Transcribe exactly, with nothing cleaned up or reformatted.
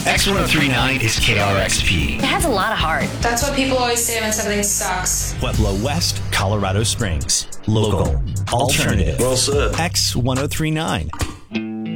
X ten thirty-nine is K R X P. It has a lot of heart. That's what people always say when something sucks. Pueblo West, Colorado Springs. Local. Alternative. Well said. X ten thirty-nine.